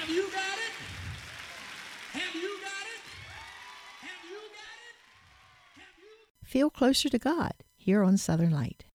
you got it? Have you got it? Have you got it? Have you? Feel closer to God here on Southern Light.